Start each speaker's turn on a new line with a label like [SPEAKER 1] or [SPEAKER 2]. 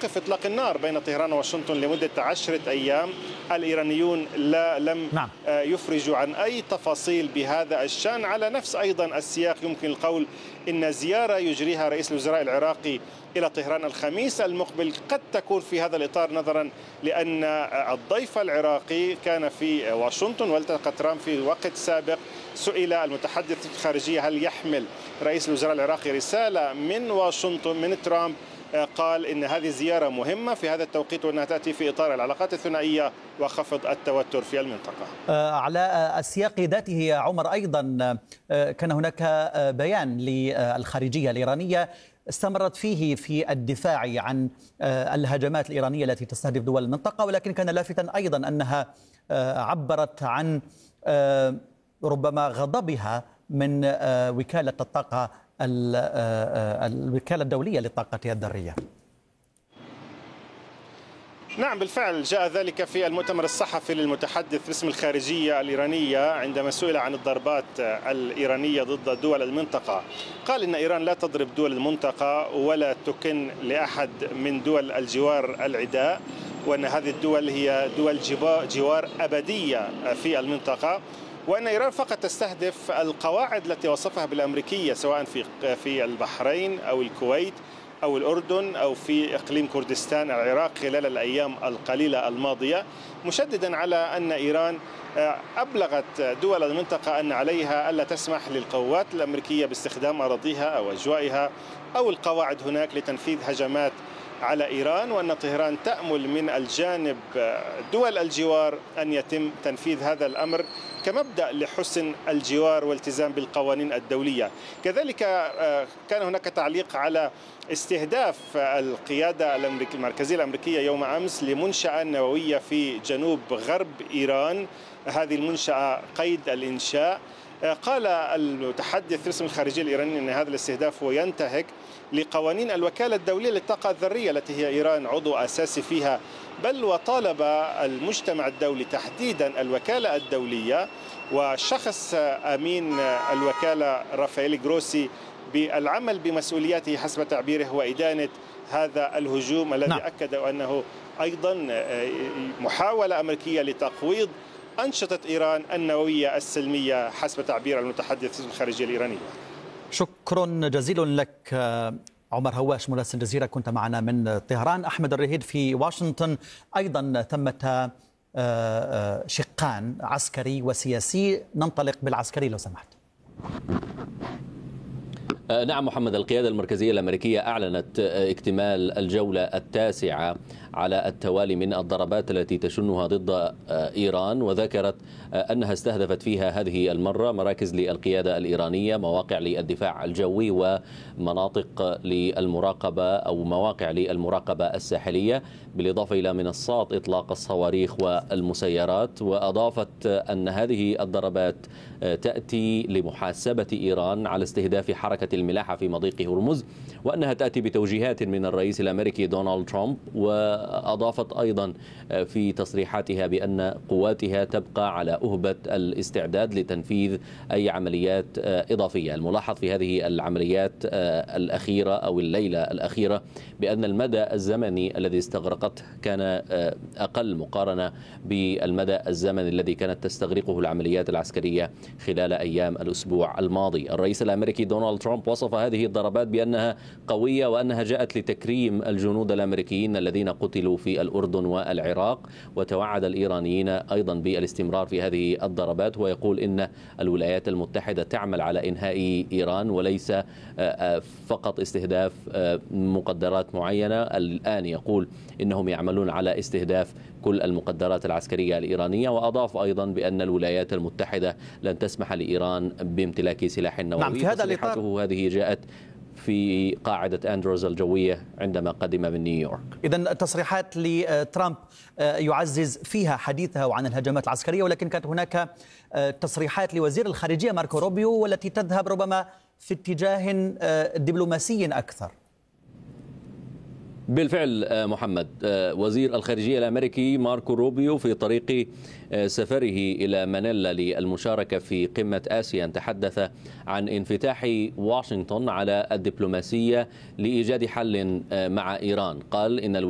[SPEAKER 1] توقف إطلاق النار بين طهران وواشنطن لمدة 10 أيام. الإيرانيون لم يفرجوا عن أي تفاصيل بهذا الشأن. على نفس أيضا السياق يمكن القول إن زيارة يجريها رئيس الوزراء العراقي إلى طهران الخميس المقبل قد تكون في هذا الإطار، نظرا لأن الضيف العراقي كان في واشنطن والتقى ترامب في وقت سابق. سئل المتحدث الخارجية هل يحمل رئيس الوزراء العراقي رسالة من واشنطن من ترامب، قال إن هذه زيارة مهمة في هذا التوقيت وأنها تأتي في إطار العلاقات الثنائية وخفض التوتر في المنطقة.
[SPEAKER 2] على السياق ذاته يا عمر، أيضا كان هناك بيان للخارجية الإيرانية استمرت فيه في الدفاع عن الهجمات الإيرانية التي تستهدف دول المنطقة، ولكن كان لافتاً أيضاً أنها عبرت عن ربما غضبها من وكالة الطاقة الوكالة الدولية للطاقة الذرية.
[SPEAKER 1] نعم بالفعل جاء ذلك في المؤتمر الصحفي للمتحدث باسم الخارجية الإيرانية عندما سئل عن الضربات الإيرانية ضد دول المنطقة. قال إن إيران لا تضرب دول المنطقة ولا تكن لأحد من دول الجوار العداء، وأن هذه الدول هي دول جوار أبدية في المنطقة، وأن إيران فقط تستهدف القواعد التي وصفها بالأمريكية سواء في البحرين أو الكويت أو الأردن أو في إقليم كردستان العراق خلال الأيام القليلة الماضية، مشددا على أن إيران أبلغت دول المنطقة أن عليها ألا تسمح للقوات الأمريكية باستخدام أراضيها أو أجوائها أو القواعد هناك لتنفيذ هجمات على إيران، وأن طهران تأمل من الجانب دول الجوار أن يتم تنفيذ هذا الأمر كمبدأ لحسن الجوار والتزام بالقوانين الدولية. كذلك كان هناك تعليق على استهداف القيادة المركزية الأمريكية يوم أمس لمنشأة نووية في جنوب غرب إيران. هذه المنشأة قيد الإنشاء. قال المتحدث باسم الخارجية الإيراني أن هذا الاستهداف هو ينتهك لقوانين الوكالة الدولية للطاقة الذرية التي هي إيران عضو أساسي فيها، بل وطالب المجتمع الدولي تحديدا الوكالة الدولية وشخص أمين الوكالة رافائيل جروسي بالعمل بمسؤولياته حسب تعبيره وإدانة هذا الهجوم الذي أكد أنه أيضا محاولة أمريكية لتقويض أنشطة إيران النووية السلمية حسب تعبير المتحدث الخارجية الإيراني.
[SPEAKER 2] شكرا جزيلا لك عمر هواش مراسل الجزيرة، كنت معنا من طهران. أحمد الرهيد في واشنطن، أيضا ثمة شقان عسكري وسياسي، ننطلق بالعسكري لو سمحت.
[SPEAKER 3] نعم محمد، القيادة المركزية الأمريكية أعلنت اكتمال الجولة التاسعة على التوالي من الضربات التي تشنها ضد إيران، وذكرت أنها استهدفت فيها هذه المرة مراكز للقيادة الإيرانية، مواقع للدفاع الجوي، ومناطق للمراقبة أو مواقع للمراقبة الساحلية، بالإضافة إلى منصات إطلاق الصواريخ والمسيرات. وأضافت أن هذه الضربات تأتي لمحاسبة إيران على استهداف حركة الملاحة في مضيق هرمز، وأنها تأتي بتوجيهات من الرئيس الأمريكي دونالد ترامب. وأضافت أيضا في تصريحاتها بأن قواتها تبقى على أهبة الاستعداد لتنفيذ أي عمليات إضافية. الملاحظ في هذه العمليات الأخيرة أو الليلة الأخيرة بأن المدى الزمني الذي استغرقته كان أقل مقارنة بالمدى الزمني الذي كانت تستغرقه العمليات العسكرية خلال أيام الأسبوع الماضي. الرئيس الأمريكي دونالد ترامب وصف هذه الضربات بأنها قوية وأنها جاءت لتكريم الجنود الأمريكيين الذين قتلوا في الأردن والعراق، وتوعد الإيرانيين أيضا بالاستمرار في هذه الضربات، ويقول إن الولايات المتحدة تعمل على إنهاء إيران وليس فقط استهداف مقدرات معينة. الآن يقول إنهم يعملون على استهداف كل المقدرات العسكرية الإيرانية. وأضاف أيضا بأن الولايات المتحدة لن تسمح لإيران بامتلاك سلاح نووي.
[SPEAKER 2] نعم، في هذا
[SPEAKER 3] تصريحاته هذه جاءت في قاعدة أندروز الجوية عندما قدم من نيويورك.
[SPEAKER 2] إذن تصريحات لترامب يعزز فيها حديثه عن الهجمات العسكرية، ولكن كانت هناك تصريحات لوزير الخارجية ماركو روبيو والتي تذهب ربما في اتجاه دبلوماسي أكثر.
[SPEAKER 3] بالفعل محمد، وزير الخارجية الأمريكي ماركو روبيو في طريق سفره إلى مانيلا للمشاركة في قمة آسيا تحدث عن انفتاح واشنطن على الدبلوماسية لإيجاد حل مع إيران. قال إن